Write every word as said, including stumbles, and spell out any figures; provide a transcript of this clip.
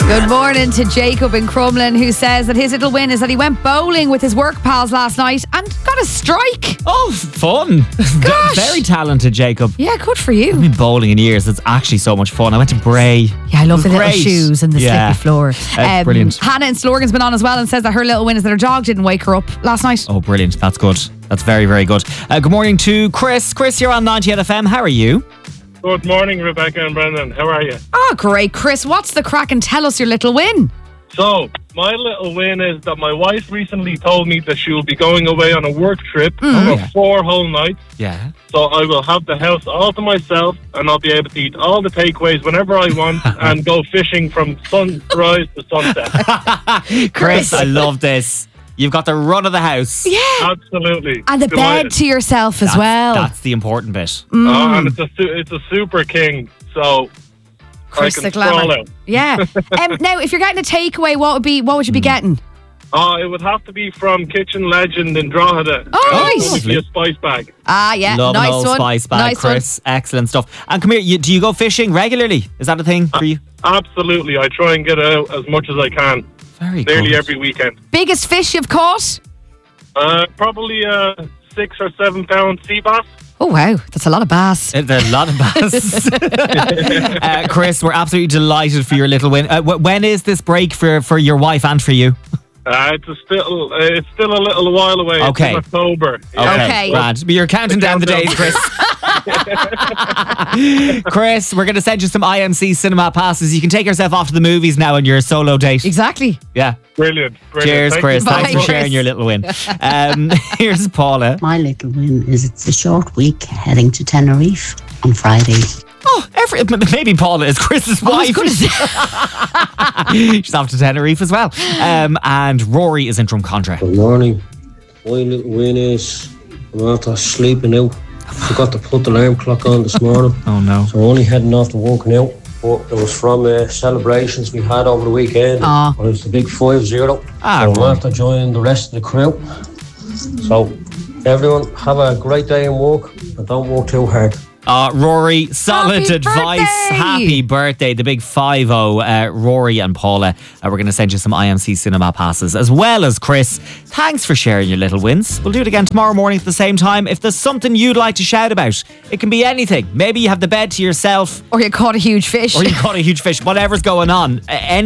Good morning to Jacob in Crumlin, who says that his little win is that he went bowling with his work pals last night and got a strike. Oh, fun. Gosh. Very talented, Jacob. Yeah, good for you. I've been bowling in years. It's actually so much fun. I went to Bray. Yeah, I love the It was little great. shoes and the Yeah. slippy floor. Uh, brilliant. Hannah in Slorgan's been on as well and says that her little win is that her dog didn't wake her up last night. Oh, brilliant. That's good. That's very, very good. Uh, good morning to Chris. Chris, you're on ninety-eight F M. How are you? Good morning, Rebecca and Brendan. How are you? Oh, great. Chris, what's the crack, and tell us your little win. So, my little win is that my wife recently told me that she will be going away on a work trip for yeah. four whole nights. Yeah. So I will have the house all to myself, and I'll be able to eat all the takeaways whenever I want and go fishing from sunrise to sunset. Chris, I love this. You've got the run of the house. Yeah. Absolutely. And the Delighted. bed to yourself as That's, well. that's the important bit. Oh, and it's a, su- it's a super king, so Chris I the can sprawl glamour. out. Yeah. um, now, if you're getting a takeaway, what would be what would you be getting? Oh, it would have to be from Kitchen Legend in Drogheda. Oh, Uh, nice. It would be a spice bag. Ah, yeah. Love nice an old one. spice bag, nice Chris. Excellent stuff. And come here, you, do you go fishing regularly? Is that a thing for you? Absolutely. I try and get out as much as I can. Very Nearly good. every weekend. One. Biggest fish you've caught? Uh, probably a six or seven pound sea bass. Oh, wow. That's a lot of bass. Uh, There's a lot of bass. uh, Chris, we're absolutely delighted for your little win. Uh, wh- when is this break for, for your wife and for you? Uh, it's a still uh, it's still a little while away. Okay. It's in October. Okay. Grand. But you're counting down the days, Chris. Chris, we're going to send you some I M C cinema passes. You can take yourself off to the movies now on your solo date. Exactly. Yeah. Brilliant. Brilliant. Cheers, Thank Chris. you. Thanks for Bye, sharing Chris. your little win. Um, here's Paula. My little win is it's a short week heading to Tenerife on Friday. Oh, every, maybe Paula is Chris's I was wife. going to say. She's off to Tenerife as well. Um, and Rory is in Drumcondra. Good morning. My little win is I'm after sleeping out. Forgot to put the alarm clock on this morning. Oh, no. So I'm only heading off to working out. But it was from uh, celebrations we had over the weekend. Aw. It was the big five zero. Ah, so I'm right. after joining the rest of the crew. So everyone have a great day in work and don't work too hard. Uh, Rory, solid Happy advice. birthday. Happy birthday. The big five oh, uh, Rory and Paula. Uh, we're going to send you some I M C cinema passes as well as Chris. Thanks for sharing your little wins. We'll do it again tomorrow morning at the same time. If there's something you'd like to shout about, it can be anything. Maybe you have the bed to yourself Or you caught a huge fish. or you caught a huge fish, whatever's going on. Uh, any